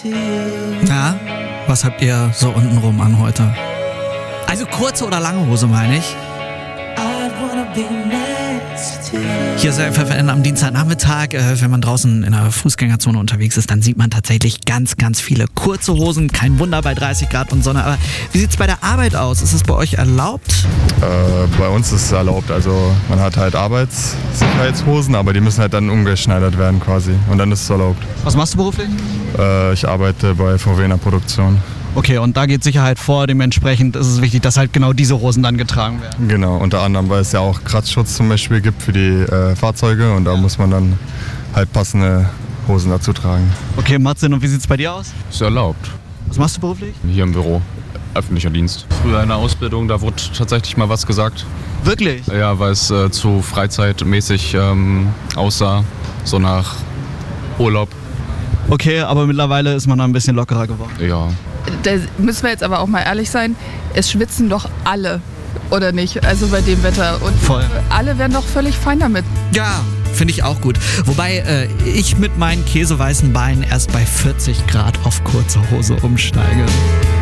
Ja, was habt ihr so untenrum an heute? Also kurze oder lange Hose, meine ich. Hier ist der FFN am Dienstagnachmittag. Wenn man draußen in der Fußgängerzone unterwegs ist, dann sieht man tatsächlich ganz, ganz viele kurze Hosen. Kein Wunder bei 30 Grad und Sonne. Aber wie sieht es bei der Arbeit aus? Ist es bei euch erlaubt? Bei uns ist es erlaubt. Also man hat halt Arbeitssicherheitshosen, aber die müssen halt dann umgeschneidert werden quasi. Und dann ist es erlaubt. Was machst du beruflich? Ich arbeite bei VW in der Produktion. Okay, und da geht Sicherheit vor. Dementsprechend ist es wichtig, dass halt genau diese Hosen dann getragen werden. Genau, unter anderem, weil es ja auch Kratzschutz zum Beispiel gibt für die Fahrzeuge. Und da muss man dann halt passende Hosen dazu tragen. Okay, Martin, und wie sieht es bei dir aus? Ist erlaubt. Was machst du beruflich? Hier im Büro. Öffentlicher Dienst. Früher in der Ausbildung, da wurde tatsächlich mal was gesagt. Wirklich? Ja, weil es zu freizeitmäßig aussah. So nach Urlaub. Okay, aber mittlerweile ist man da ein bisschen lockerer geworden. Ja. Da müssen wir jetzt aber auch mal ehrlich sein, es schwitzen doch alle, oder nicht? Also bei dem Wetter. Und Voll. Alle wären doch völlig fein damit. Ja, finde ich auch gut. Wobei ich mit meinen käseweißen Beinen erst bei 40 Grad auf kurze Hose umsteige.